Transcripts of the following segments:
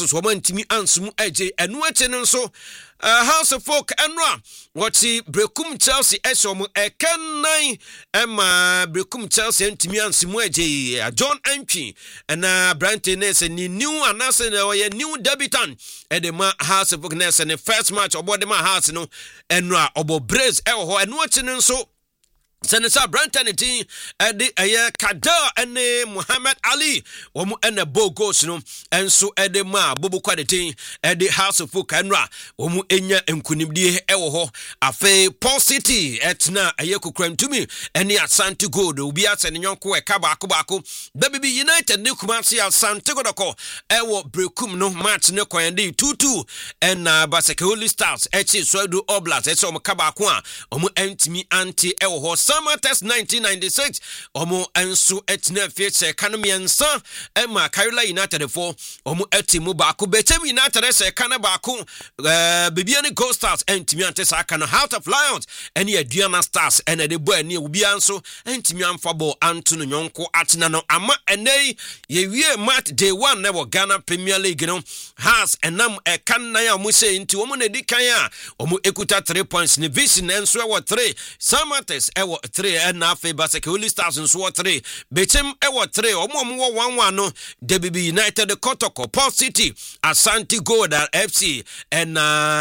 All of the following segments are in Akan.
Castles Womantimi Ansum AJ and Wetchen so House of Folk Enra Watsi Brekum Chelsea Esom Ekan Emma Brekum Chelsea and Timi Ansum AJ John Entry and Branton Ness and new announcing a new debutant at the House of Folk Ness and the first match of Bodema House no Enra Obo Brez Elho and Watchen so Senator Branton team the Kada and Muhammad Ali omu and Bogos no and so edema Bobo Quality at the House of Folk Enra omu enya enkunimdi ewo afe Paul City etna ayeko kram to me and the Asante Gold obi atene nyonko kabako BBB United ne Kumasi Asante Godoko ewo brekum no match ne kwande 2-2 and Baseke Holy Stars echi Swadu Oblast echi omu kabako a omu entimi anti ewo Summer Test 1996 omo enso etna fietse kanomiansa ema Carolina United for omo etimu baako Bechem United se kana baako Bibiani Gold Stars entimi antesa kana Heart of Lions ene Aduana Stars ene de bo ene obi anso entimi amfabo Anthony Nyonko atena no ama ene ye wie match day 1 na wo Ghana Premier League no has enam kan na ya mo se nti omo na di kan a omo ekuta 3 points ne vision enso e wo 3 Summer Test e wo 3 and na fe Baseke Holy Stars and so 3 Bechem ewo 3 omo 1-1 no BBB United Kotoko Paul City Asante Gold FC and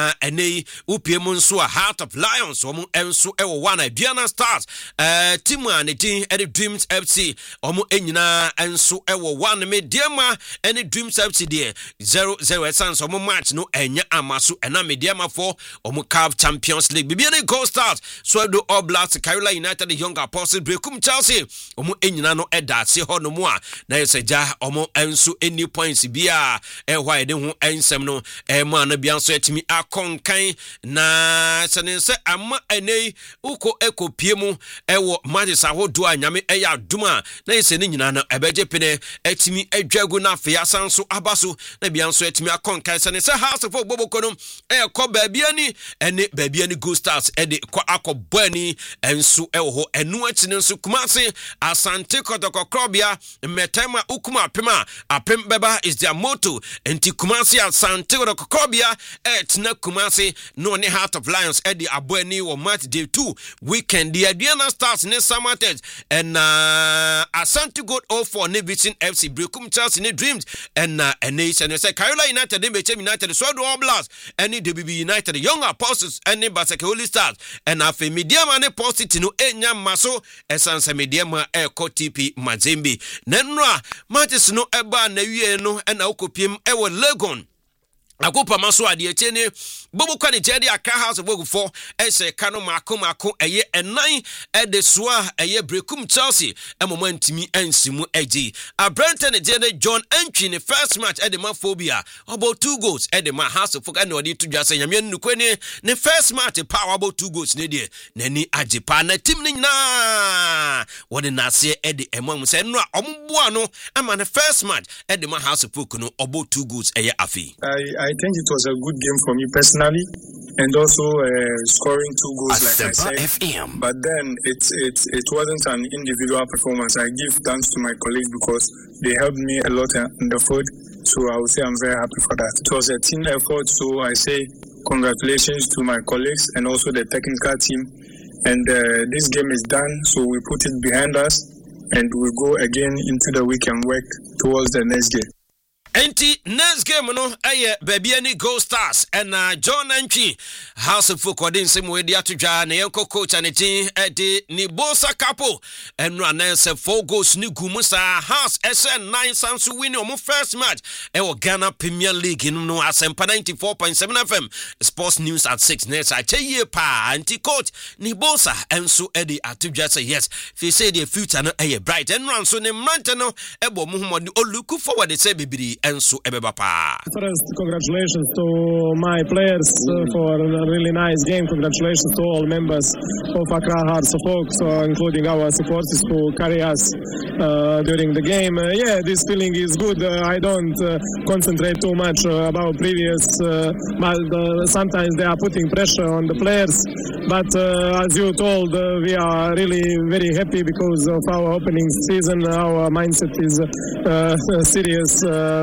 ene UPM nso Heart of Lions omo enso ewo 1 Aduana Stars team and team Dreams FC omo enyina enso ewo 1 Mediama and Dreams FC there 0-0 sans omo match no enya amaso ena Mediama for omo CAF Champions League Bibiani Gold Stars Swallow Oblast Carolina United Young Apostles Brekum Chelsea omo enyina no eda se ho no mu a na yeseja omo enso any points bia why de ho ensem no ma na bia so etimi akonkan na senense ama enei uko ekopie mu ewo matches ahodo anyame eya aduma na yese ne nyina no ebeje pene etimi adwagu na afia sanso abaso na bia so etimi akonkan senense House of Boboko no ekọ baabiani ene baabiani Gold Stars ede kwa akobani enso ewo enu atine nso Kumasi Asante Kotoko Krobia Metema Ukuma Apem beba is their motto enti Kumasi Asante Kotoko Krobia etna Kumasi no ne Heart of Lions edi abweni wo match day 2 weekend the Aduana Stars ne Samatet and Asante Gold 04 ne Vision FC Brekum Chelsea ne Dreams and nation say Carolina United ne Bechem United Swallow Oblast and BBB United Young Apostles and Baseke Holy Stars and afi Mediama ne Paul City no enya maso esanse Mediama TP Mazembe nenra matches no eba na wie no na ukopiem ewo Legon akopa maso ade chene bobo kwani jedi aka House of Folk 4 ese kano mako eye enan ede soa eye Brekum Chelsea emomantimi ansimu eji Branton jene John Entry ne first match ede Maphobia about 2 goals ede ma House of Folk and odi to dwase nyame nukweni ne first match power about 2 goals ne de nani ajepa na team ni na wode na se ede emom se no omboa no ama ne first match ede ma House of Folk no about 2 goals eye afi I think it was a good game for me personally, and also scoring 2 goals like I said. FM. But then it wasn't an individual performance. I give thanks to my colleagues because they helped me a lot in the field. So I would say I'm very happy for that. It was a team effort, so I say congratulations to my colleagues and also the technical team. And this game is done, so we put it behind us, and we go again into the week and work towards the next game. Enti next game no aye Babiani Gold Stars and John Entry House of Folk odin semwe dia todwa na yenko coach aneti edi ni Bosa Capo and run 4 goals ni gumusa House SN9 Sansu win omo first match ewo Ghana Premier League no Asempa 94.7 FM Sports News at 6 next I tell you pa anti coach ni Bosa enso edi atodwa say yes they say the future no aye bright and run so ne mrante no ebo muhumodi oluku forward they say bibiri enso ebeba pa. First, congratulations to my players for a really nice game. Congratulations to all members of Accra Hearts of Folk, including our supporters who carry us during the game. This feeling is good. I don't concentrate too much about previous, but sometimes they are putting pressure on the players. But as you told, we are really very happy because of our opening season. Our mindset is serious.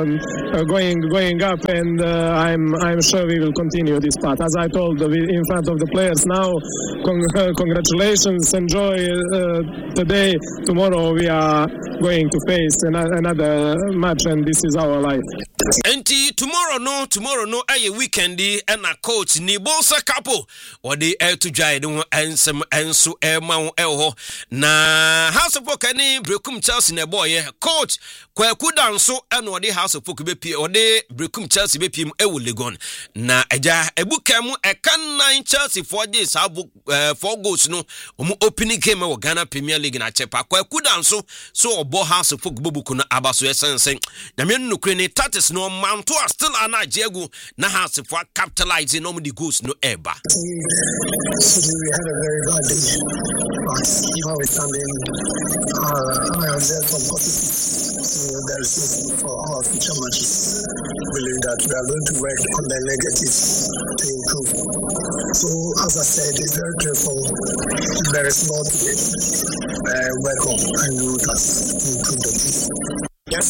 going up, and I'm sure we will continue this path. As I told in front of the players now, congratulations, enjoy today. Tomorrow we are going to face another match, and this is our life. And tomorrow no a weekendi and a coach ni Bolsa Capo or the air to jide and some and so mount elho na House of Folk any Brekum Chelsea ne boy coach Kwaku danso and or the House of Folk be or the Brekum Chelsea be pim ewulegon na eja ebukam e kan 9 Chelsea 4 days have 4 goals no opening game of Ghana Premier League na chepa Kwaku danso so obo House of Folk bobuku na abaso esensen na me nukre ne tatis no manto still ana jegu na House for capitalizing on the goals no eba. We had a very bad day, but notwithstanding, I am there for positive. So there is hope for our future matches. I believe that we are going to work on the negatives to improve. So as I said, it's very careful. There is more to work on and we will improve the team.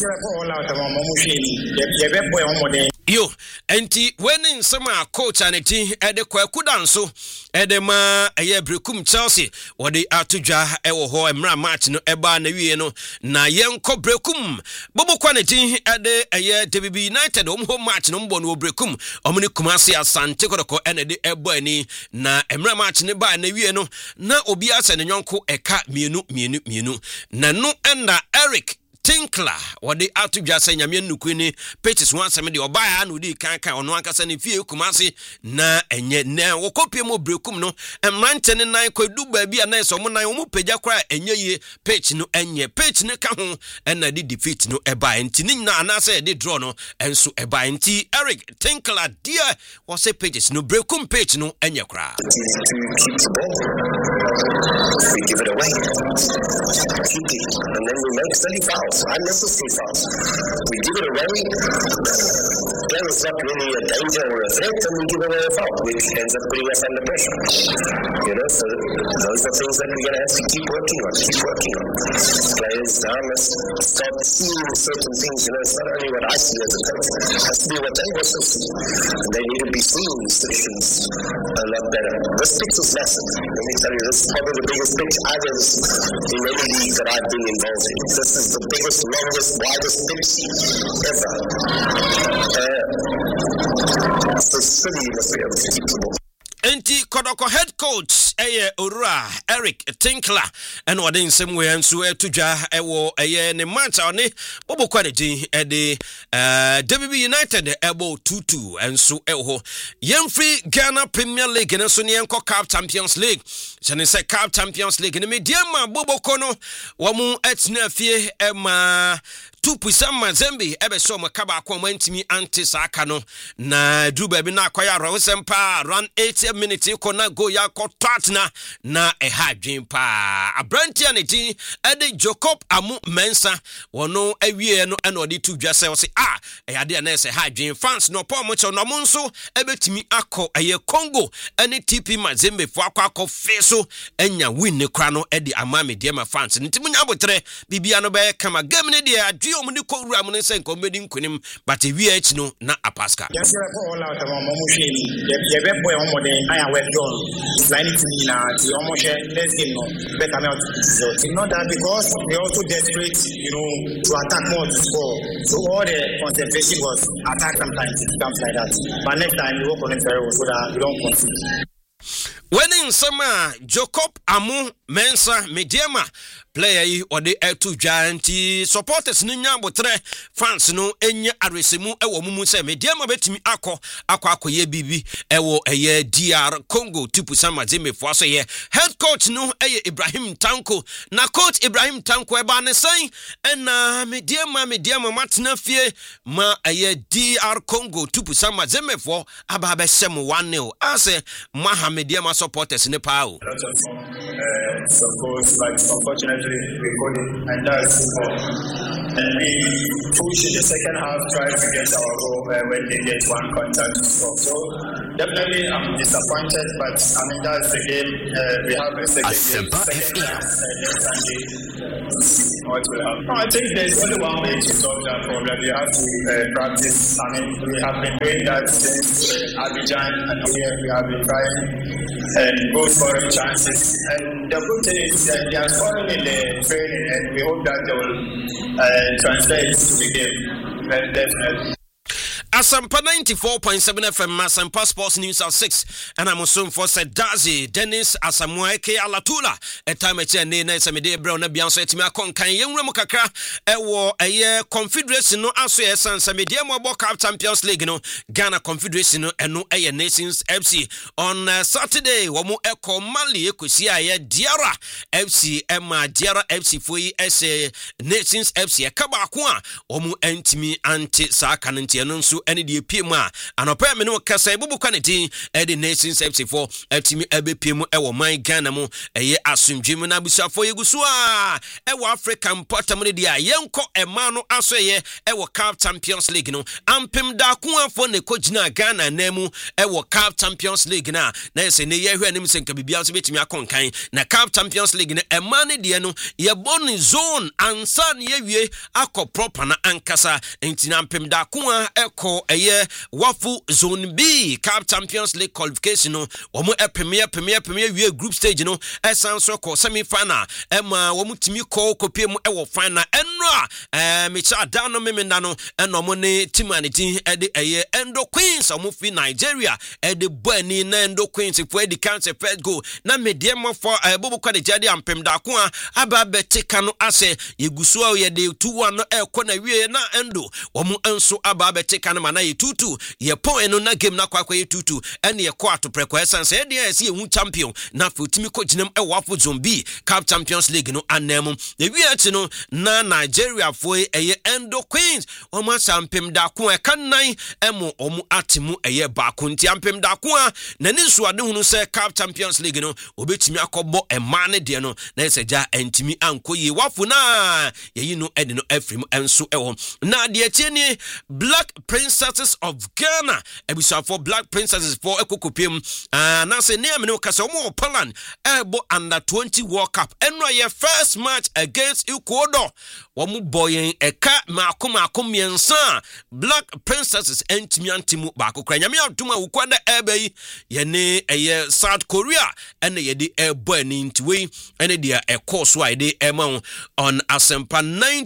Yo, enti when sama coach aneti ede Kwaku danso ede ma eye Brekum Chelsea wode atudwa ewo ho emra match no eba na wie no na yenko Brekum bobo kwaneti ede eye DBB United home match no mbo no Brekum omni Kumasi Asante kodoko ene de ebo ani na emra match ne ba na wie no na obi ase ne nyonko eka mienu na no enda Eric Tinkler wode atudwa se nyame nukuni pages 17 de obaya na odi kan ono ankasa ne fie Kumasi na enye na wokopie mo Brekum no emrante ne nan kwadu ba bia na so mo nan mo pagya kra enye ye page no enye page ne ka ho na di defeat no eba enti ni na na se de draw no enso eba enti Eric Tinkler dia was say pages no Brekum page no enye kra to keep the ball. We give it away. Keep it. And then we make silly fouls. Unnecessary fouls. We give it away. Then it's not really a danger or a threat, and we give away a foul, which ends up putting us under pressure. So those are things that we're going to have to keep working on. Players now must start seeing certain things. It's not only what I see as a coach. It has to be what they also see. And they need to be seeing solutions a lot better. This pitch is massive. Let me tell you, this is probably the biggest pitch I've ever seen in any league that I've been involved in. This is the biggest, longest, widest pitch ever. So city must be able to keep the ball. Enti Kodoko head coach Orura Eric Tinkler and what in some way and so tuja ewo ne match on Bobo Quality the WB United ebo 2-2 and so Yemfree Ghana Premier League and so Nyanko Cup Champions League. Shani say Cup Champions League and me diama Bobo Kono wamu etnefie ema Tupuisa Mazembe ebe so makaba kwa mwentimi anti-saka no na drube bina kwa ya Rosempa run 80 minutes kona go ya kotatna na ehadwin pa abranti aneti ede Jacob Amu Mensa wono ewie no ena odi tudwa se wose eyade na ese hadwin fans no po mocho no monso ebetimi akọ eye Congo ene TP Mazembe fo akọ feso enya win ne kra no ede amame diema fans ntimi nya botre bibia no be kama game ne dia omuni ko wura mun se nko medi nkunim but we each no na apaska yes we for all out am mo hweli ye be boy omode aya we don line to me na the omoshe let's game no better out so it's not that because we also desperate to attack more to score so all the concentration was attack sometimes it comes like that but next time we work on it very well so that we don't concede. When in summer, Jacob Amu Mensa Mediama player yi ode etu gianti supporters ni nyambo tre fans no enya aresemu ewo mumu se Mediama betimi akọ ye bibi ewo eye DR Congo Tupuisa Mazembe fo so ye head coach no eye Ibrahim Tanko na coach Ibrahim Tanko eba ne san ena Mediama matna fie ma eye DR Congo Tupuisa Mazembe fo aba be sem 1-0 ase Mediama supporters ne pa o minutes of course, but unfortunately we couldn't, and that's football. And we pushed in the second half, tried to get our goal when they get one contact to score. So definitely I'm disappointed, but I mean that's the game. We have a second game next Sunday to see what will happen. No, I think there's only one way to solve that problem. You have to practice. I mean, we have been doing that since Abidjan, and here we have been trying and go scoring chances. And the good thing is that they are scoring in the training, and we hope that they will transfer it to the game. Definitely. Asampa 94.7 FM, Asampa Sports News at 6, and I'm also for said Dazi, Dennis Asamoah Eke Alatula, a time at Nene Samide Brown, a Bianso Etima Concan, young Ramokaka, a war a year Confederation, no Asso San Samidia Mobile Cup Champions League, no Ghana Confederation, and no A Nations FC on Saturday, Womo Eko Mali, Kusia, Diara FC, Emma Diara FC Fui, SA Nations FC, Kabakwa, Omu Entimi Anti Sakananti Anunsu. Any the PMA and a permanent Casa Bubu Canity, Eddie Nations FC4, Etimi Ebe PMO, Ewa My Ganamo, a year assume Jim Nabusa for Yugusua, Ewa African Potamodia, Yanko, Emano Asoye, Ewa Cup Champions League, no, Ampim Dakua for the Kojina Ghana, Nemu, Ewa Cup Champions League, na, there's a year who names and can be beyond me conkain, na Cup Champions League, a money diano, ye born in zone, and son ye, Ako Propana Ankasa, and Tinampim Dakua, Eko. A year Wafu Zone B Cup Champions League qualification no omo premier we group stage no esan so ko semi final ema wo mutimi ko kopie mu e wo final enra mecha dano memenda no eno ne team anity e de eye Endo Queens omo fi Nigeria e de bani na Endo Queens for the cancer first goal na medium for bobo kwade jade ampem da ko aba betika no ase yegusu a ye de 2-1 no e ko na wie na Endo omo enso aba betika na ye 2-2 ye point no na game na kwa ye 2-2 ene ye ko atopreko essence e dey see hu champion na fotimi ko ginem e wafo zombi Cup Champions League no anem ye wi ati no na Nigeria fo e ye Endo Queens o ma sampem da ko e kanan emo omu atemu e ye ba ko nti ampem da ko na ni so ade hunu se Cup Champions League no obetimi akobo e ma ne de no na eseja antimi anko ye wafo na ye yi no ede no afrim enso e ho na de tieni Black Princesses of Ghana ebisa for Black Princesses for ekokopiem na se name no kasa omo Poland ebo under 20 World Cup enro ye first match against Ecuador womu boyen eka makom yensa Black Princesses entimi antimu ba kokra nyame atuma ukwada ebe ye ne eye South Korea ene ye di ebo ani ntiwe ene dia ekoso ide ema on Asempa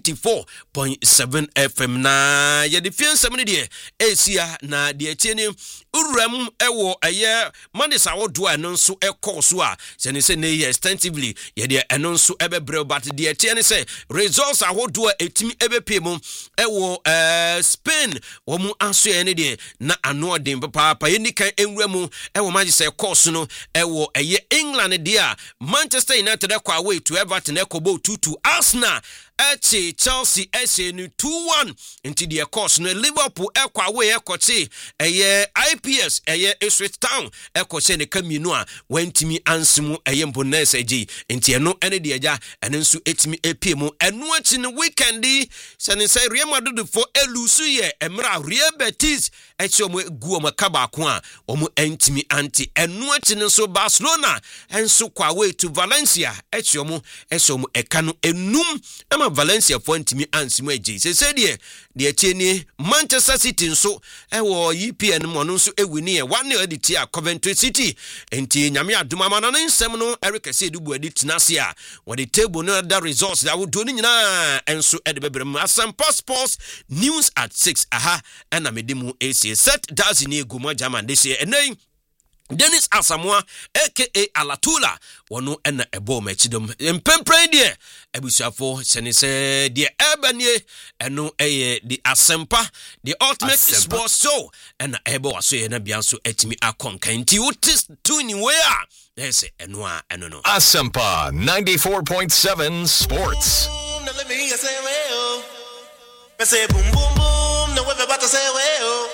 94.7 FM na ye di fiensem ne die esia na de tieni uram ewo eye mandisa wodo eno nso ekoso a se ne ye extensively ye de eno nso ebebre but de tieni se results ahodo etimi ebepemu ewo Spain wo mu aso ene de na ano den papa ye nikan enwuramu ewo magise course no ewo eye England de a Manchester United kwa away to Everton ekobo 2-2 Arsenal Chelsea SNU 2-1 into the course no Liverpool ekwa we ekoche eye IPS eye Ipswich Town ekoche ne kaminu a wantimi ansimu eye mbonese agi enti eno ene de aja ene nso etimi epiem eno achi ne weekend sene say Real Madrid for elusu ye emra Real Betis echi omo gu omo kabako a omo entimi anti eno achi ne so Barcelona enso kwa we to Valencia echi omo esomo ekano enum Valencia for ntimi ansimu agi se de tieni Manchester City nso ewo EPN mo no nso ewini e 1-0 editi a Coventry City enti nyame adoma ma no nsem no Eric Sedubu editi na se a wo the table no the results that would do ni nyina enso edebebrem Asampa Sports News at 6 aha na medimu AC set does ni eguma German this year enai Dennis Asamoah aka Alatula wono ena ebo machidom empempren de ebusuafo senese de ebanie eno eye the Asempa the ultimate sports show ena ebo waso ye na bianso etimi akonkan nti utis tuni we a yes eno a eno no Asempa 94.7 Sports. Let me say well. Say boom boom boom, no we about to say well.